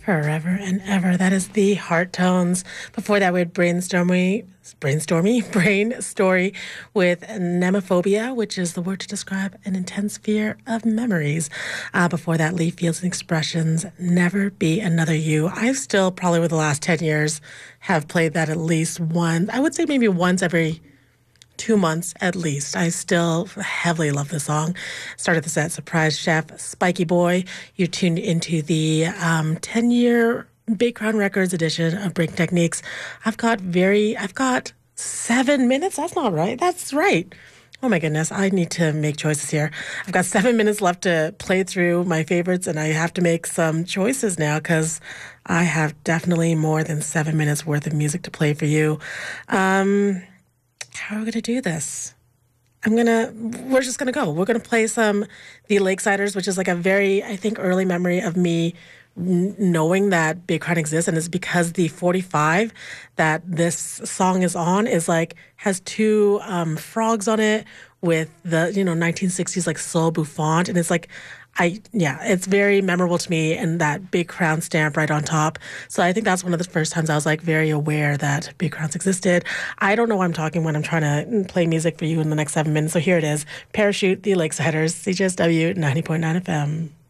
Forever and ever. That is the Heart Tones. Before that, we had Brain Story with nemophobia, which is the word to describe an intense fear of memories. Before that, Lee Fields and Expressions, Never Be Another You. I still, probably over the last 10 years, have played that at least once. I would say maybe once every 2 months at least. I still heavily love the song. Started the set, Surprise Chef, Spiky Boy. You tuned into the 10-year Big Crown Records edition of Breaking Techniques. I've got 7 minutes. That's not right. That's right. Oh my goodness, I need to make choices here. I've got 7 minutes left to play through my favorites, and I have to make some choices now because I have definitely more than 7 minutes worth of music to play for you. How are we going to do this? We're just going to go. We're going to play some The Lakesiders, which is like a very, I think, early memory of me knowing that Big Crown exists. And it's because the 45 that this song is on is like, has two frogs on it with the, 1960s like soul bouffant. And it's like, it's very memorable to me, and that Big Crown stamp right on top. So I think that's one of the first times I was like very aware that Big Crowns existed. I don't know why I'm talking when I'm trying to play music for you in the next 7 minutes. So here it is. Parachute, The Lakesiders, CJSW 90.9 FM.